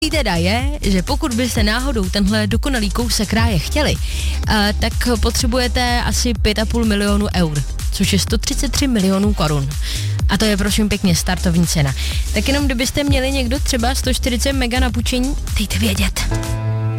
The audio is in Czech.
teda je, že pokud byste náhodou tenhle dokonalý kousek ráje chtěli, tak potřebujete asi 5,5 milionu eur, což je 133 milionů korun. A to je prosím pěkně startovní cena. Tak jenom kdybyste měli někdo třeba 140 mega na půjčení, dejte vědět.